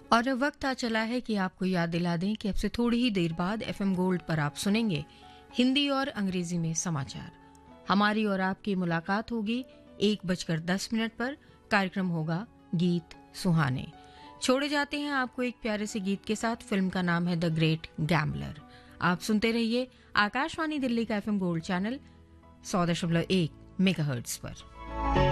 और अब वक्त आ चला है कि आपको याद दिला दें कि अब से थोड़ी ही देर बाद एफएम गोल्ड पर आप सुनेंगे हिंदी और अंग्रेजी में समाचार। हमारी और आपकी मुलाकात होगी 1:10 पर। कार्यक्रम होगा गीत सुहाने। छोड़े जाते हैं आपको एक प्यारे से गीत के साथ। फिल्म का नाम है द ग्रेट गैम्बलर। आप सुनते रहिए आकाशवाणी दिल्ली का एफएम गोल्ड चैनल 100.1 मेगाहर्ट्ज पर।